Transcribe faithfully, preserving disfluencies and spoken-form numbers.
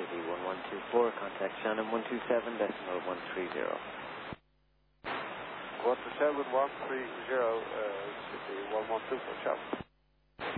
D one one two four, contact Shannon one two seven decimal one three zero. one two seven one three zero, uh, City one one two four, Shannon.